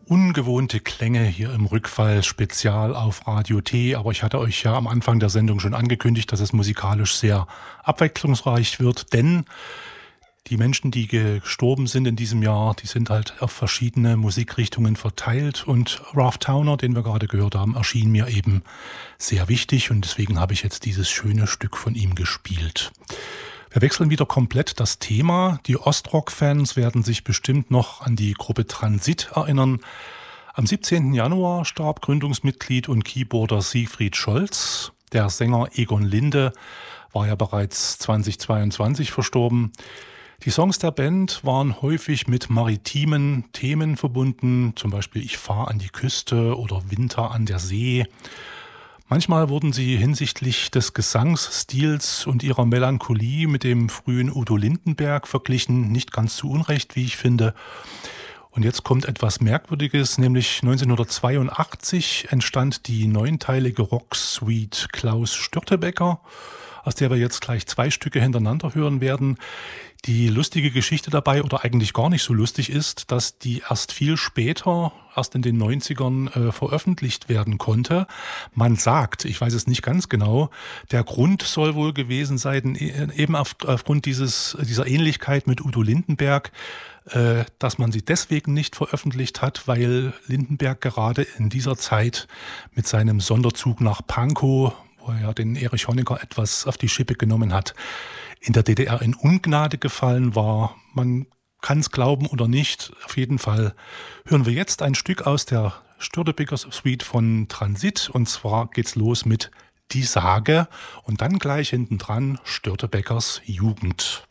Ungewohnte Klänge hier im Rückfall-Spezial auf Radio T. Aber ich hatte euch ja am Anfang der Sendung schon angekündigt, dass es musikalisch sehr abwechslungsreich wird, denn die Menschen, die gestorben sind in diesem Jahr, die sind halt auf verschiedene Musikrichtungen verteilt und Ralph Towner, den wir gerade gehört haben, erschien mir eben sehr wichtig und deswegen habe ich jetzt dieses schöne Stück von ihm gespielt. Wir wechseln wieder komplett das Thema. Die Ostrock-Fans werden sich bestimmt noch an die Gruppe Transit erinnern. Am 17. Januar starb Gründungsmitglied und Keyboarder Siegfried Scholz. Der Sänger Egon Linde war ja bereits 2022 verstorben. Die Songs der Band waren häufig mit maritimen Themen verbunden, zum Beispiel Ich fahr an die Küste oder Winter an der See. Manchmal wurden sie hinsichtlich des Gesangsstils und ihrer Melancholie mit dem frühen Udo Lindenberg verglichen, nicht ganz zu Unrecht, wie ich finde. Und jetzt kommt etwas Merkwürdiges, nämlich 1982 entstand die neunteilige Rocksuite Klaus Störtebeker, aus der wir jetzt gleich 2 Stücke hintereinander hören werden. Die lustige Geschichte dabei, oder eigentlich gar nicht so lustig ist, dass die erst viel später, erst in den 90ern veröffentlicht werden konnte. Man sagt, ich weiß es nicht ganz genau, der Grund soll wohl gewesen sein, eben aufgrund dieser Ähnlichkeit mit Udo Lindenberg, dass man sie deswegen nicht veröffentlicht hat, weil Lindenberg gerade in dieser Zeit mit seinem Sonderzug nach Pankow, wo er ja den Erich Honecker etwas auf die Schippe genommen hat, in der DDR in Ungnade gefallen war. Man kann es glauben oder nicht. Auf jeden Fall hören wir jetzt ein Stück aus der Störtebeker Suite von Transit. Und zwar geht's los mit Die Sage und dann gleich hintendran Störtebekers Jugend.